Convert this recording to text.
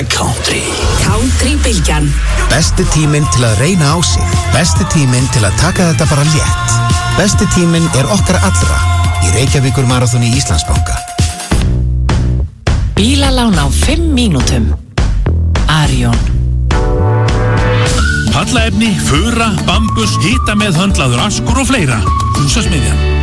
Country. Country-bylgjan. Besti tíminn til að reyna á sig. Besti tíminn til að taka þetta bara létt. Besti tíminn okkar allra í Reykjavíkur Marathoni Íslandsbanka. Bílalán á 5 mínútum. Arion. Pallaefni, fura, bambus, hita með höndlaður askur og fleira. Húsasmiðjan.